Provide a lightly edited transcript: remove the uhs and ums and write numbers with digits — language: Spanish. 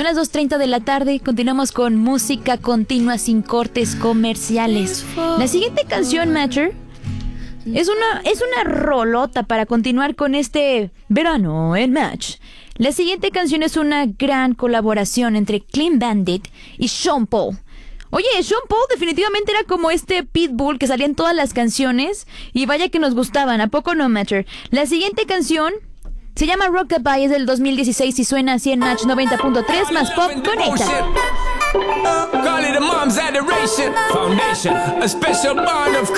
Son las 2:30 de la tarde. Continuamos con música continua sin cortes comerciales. La siguiente canción, Matcher, es una rolota para continuar con este verano en Match. La siguiente canción es una gran colaboración entre Clean Bandit y Sean Paul. Oye, Sean Paul definitivamente era como este Pitbull que salía en todas las canciones y vaya que nos gustaban, ¿a poco no, Matcher? La siguiente canción se llama Rockabye, es del 2016 y suena así en Match 90.3 más Pop Conecta. Call it a mom's adoration. Foundation, a special bond of